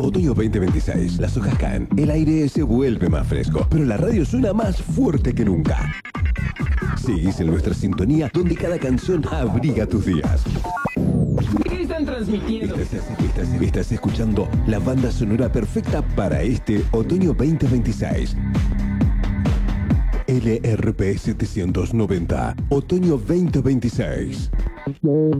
Otoño 2026. Las hojas caen, el aire se vuelve más fresco, pero la radio suena más fuerte que nunca. Seguís en nuestra sintonía, donde cada canción abriga tus días. ¿Qué están transmitiendo? Estás escuchando la banda sonora perfecta para este otoño 2026. LRP 790, otoño 2026.